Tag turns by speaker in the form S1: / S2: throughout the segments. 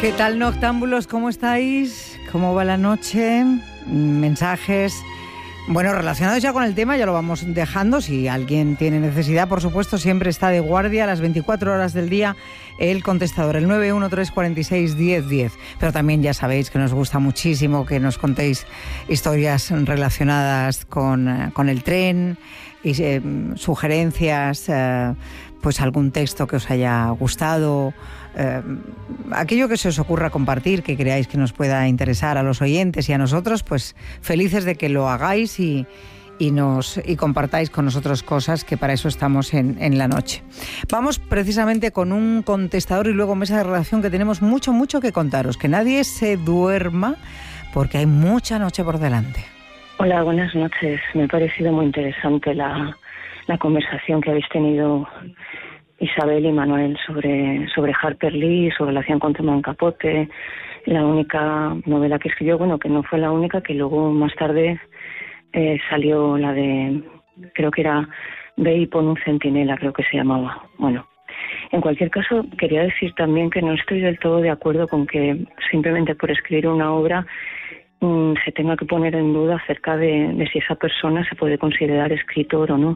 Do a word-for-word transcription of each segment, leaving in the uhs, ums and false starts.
S1: ¿Qué tal, noctámbulos? ¿Cómo estáis? ¿Cómo va la noche? Mensajes, bueno, relacionados ya con el tema, ya lo vamos dejando. Si alguien tiene necesidad, por supuesto, siempre está de guardia a las veinticuatro horas del día el contestador, el nueve uno tres cuatro seis diez diez. Pero también ya sabéis que nos gusta muchísimo que nos contéis historias relacionadas con, con el tren y eh, sugerencias, eh, pues algún texto que os haya gustado, eh, aquello que se os ocurra compartir, que creáis que nos pueda interesar a los oyentes y a nosotros, pues felices de que lo hagáis y, y, nos, y compartáis con nosotros cosas, que para eso estamos en, en la noche. Vamos precisamente con un contestador y luego mesa de redacción, que tenemos mucho, mucho que contaros. Que nadie se duerma porque hay mucha noche por delante.
S2: Hola, buenas noches. Me ha parecido muy interesante la, la conversación que habéis tenido Isabel y Manuel sobre, sobre Harper Lee, su relación con Truman Capote, la única novela que escribió, bueno, que no fue la única, que luego más tarde eh, salió la de, creo que era Ve y pon un centinela, creo que se llamaba. Bueno, en cualquier caso, quería decir también que no estoy del todo de acuerdo con que simplemente por escribir una obra mmm, se tenga que poner en duda acerca de, de si esa persona se puede considerar escritor o no.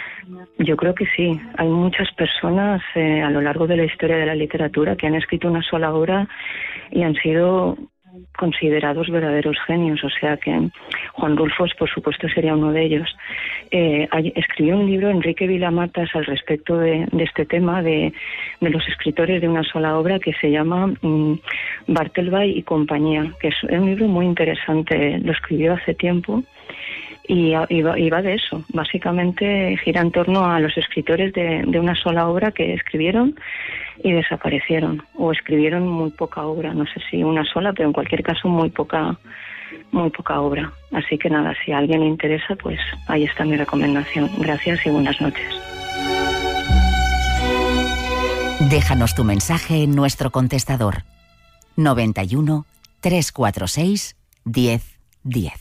S2: Yo creo que sí. Hay muchas personas eh, a lo largo de la historia de la literatura que han escrito una sola obra y han sido considerados verdaderos genios. O sea que Juan Rulfos, por supuesto, sería uno de ellos. Eh, hay, escribió un libro Enrique Vilamatas al respecto de, de este tema de, de los escritores de una sola obra, que se llama mm, Bartelby y compañía, que es un libro muy interesante. Lo escribió hace tiempo. Y, y, va, y va de eso, básicamente gira en torno a los escritores de, de una sola obra que escribieron y desaparecieron, o escribieron muy poca obra, no sé si una sola, pero en cualquier caso muy poca, muy poca obra. Así que nada, si a alguien le interesa, pues ahí está mi recomendación. Gracias y buenas noches.
S3: Déjanos tu mensaje en nuestro contestador noventa y uno, trescientos cuarenta y seis, diez diez.